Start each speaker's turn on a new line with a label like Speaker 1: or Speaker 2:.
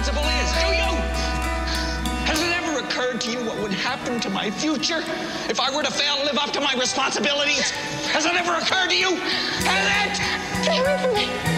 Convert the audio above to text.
Speaker 1: responsible is. Do you? Has it ever occurred to you what would happen to my future if I were to fail to live up to my responsibilities? Has it ever occurred to you? Has it?
Speaker 2: Stay away from me.